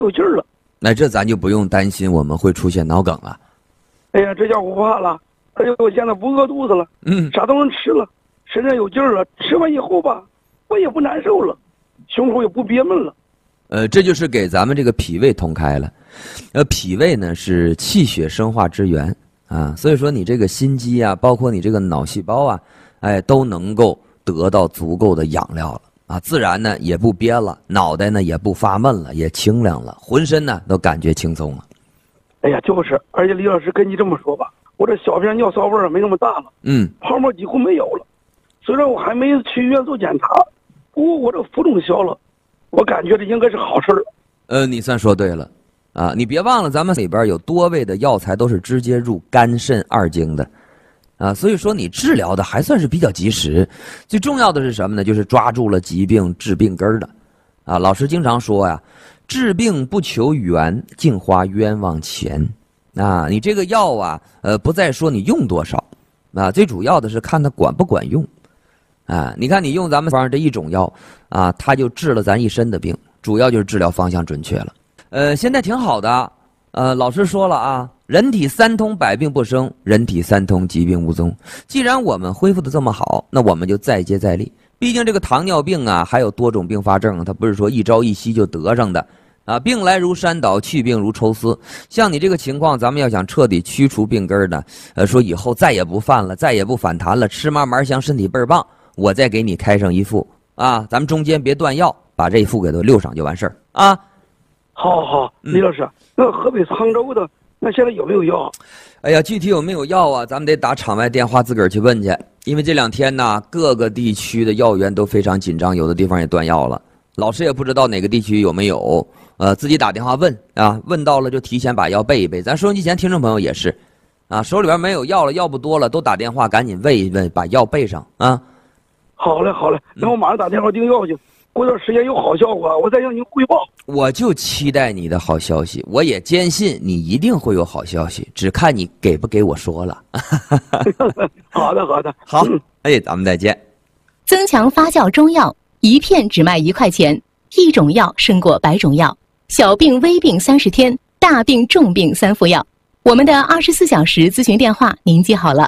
有劲儿了。 那这咱就不用担心我们会出现脑梗了。 哎呀，这下我不怕了，而且我现在不饿肚子了，啥都能吃了，身上有劲儿了，吃完以后吧，我也不难受了，胸口也不憋闷了。 这就是给咱们这个脾胃通开了。脾胃呢是气血生化之源啊，所以说你这个心肌啊，包括你这个脑细胞啊，都能够得到足够的养料了啊，自然呢也不憋了，脑袋呢也不发闷了，也清凉了，浑身呢都感觉轻松了。 哎呀，就是，而且李老师跟你这么说吧，我这小便尿骚味儿没那么大了，泡沫几乎没有了。虽然我还没去医院做检查，不过我这浮肿消了，我感觉这应该是好事儿。 你算说对了。啊，你别忘了，咱们里边有多味的药材都是直接入肝肾二经的，啊，所以说你治疗的还算是比较及时。最重要的是什么呢？就是抓住了疾病治病根的，啊，老师经常说呀，治病不求源，净花冤枉钱。啊，你这个药啊，不再说你用多少，啊，最主要的是看它管不管用。啊，你看你用咱们方这一种药，啊，它就治了咱一身的病，主要就是治疗方向准确了。现在挺好的，老师说了啊，人体三通百病不生，人体三通疾病无踪。既然我们恢复的这么好，那我们就再接再厉。毕竟这个糖尿病啊，还有多种并发症，它不是说一朝一夕就得上的啊。病来如山倒，去病如抽丝。像你这个情况，咱们要想彻底驱除病根呢，说以后再也不犯了，再也不反弹了，吃嘛嘛香，身体倍儿棒，我再给你开上一副啊，咱们中间别断药，把这一副给它溜上就完事儿啊。 好，李老师，那河北沧州的那现在有没有药？ 哎呀，具体有没有药啊？咱们得打场外电话自个儿去问去，因为这两天呢，各个地区的药源都非常紧张，有的地方也断药了。老师也不知道哪个地区有没有，自己打电话问啊，问到了就提前把药备一备。咱收音机前听众朋友也是，啊，手里边没有药了，药不多了，都打电话赶紧问一问，把药备上啊。 好嘞，那我马上打电话订药去。过段时间有好效果，我再向您汇报。 我就期待你的好消息，我也坚信你一定会有好消息，只看你给不给我说了。 好的， 好，咱们再见。 增强发酵中药，一片只卖1块钱，一种药胜过100种药。小病微病30天，大病重病3副药。我们的24小时咨询电话您记好了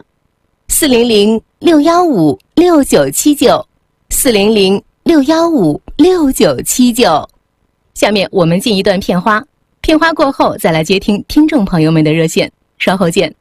，400-615-6979，400-615-6979。下面我们进一段片花，片花过后再来接听听众朋友们的热线，稍后见。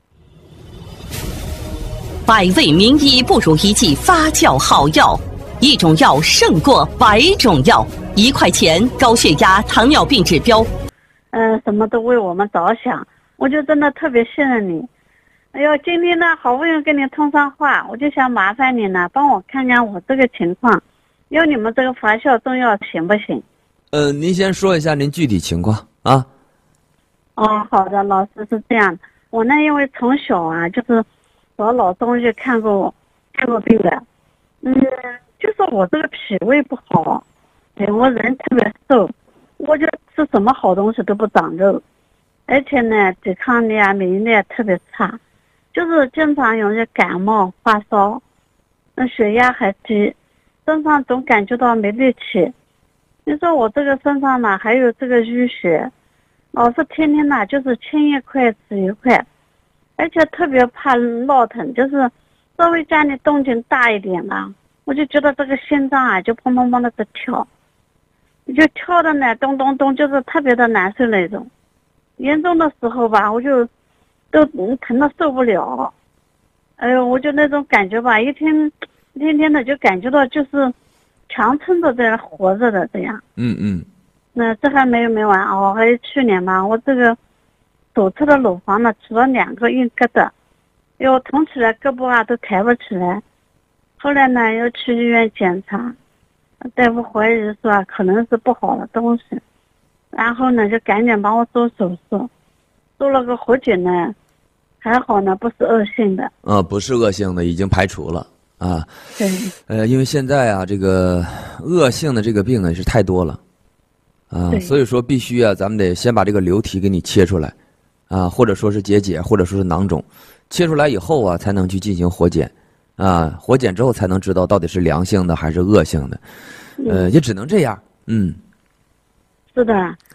百味名医不如一剂发酵好药，一种药胜过100种药，1块钱高血压、糖尿病指标。 什么都为我们着想，我就真的特别信任你。哎呦，今天呢好不容易跟你通上话，我就想麻烦你呢，帮我看看我这个情况，用你们这个发酵中药行不行？ 您先说一下您具体情况啊。 好的，老师是这样，我呢因为从小啊就是找老中医看过病的，就是我这个脾胃不好，我人特别瘦，我就吃什么好东西都不长肉，而且呢抵抗力啊免疫力特别差，就是经常容易感冒发烧，血压还低，身上总感觉到没力气。你说我这个身上呢还有这个淤血，老是天天呢就是轻一块吃一块，而且特别怕闹腾，就是稍微家里动静大一点嘛，我就觉得这个心脏啊就砰砰砰的在跳，就跳的呢咚咚咚，就是特别的难受那种。严重的时候吧，我就都疼得受不了。哎呦，我就那种感觉吧，一天的就感觉到就是强撑着在活着的这样。那这还没完还有去年嘛，我这个左侧的乳房呢起了2个硬疙瘩，又捅起来胳膊啊都抬不起来。后来呢又去医院检查，大夫怀疑说可能是不好的东西，然后呢就赶紧帮我做手术，做了个活检呢，还好呢不是恶性的。 不是恶性的，已经排除了啊。 对。 因为现在啊这个恶性的这个病也是太多了啊，所以说必须啊咱们得先把这个瘤体给你切出来啊，或者说是结节，或者说是囊肿，切出来以后啊才能去进行活检啊，活检之后才能知道到底是良性的还是恶性的，也只能这样。 是的，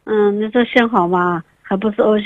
你这信好吗？还不是 O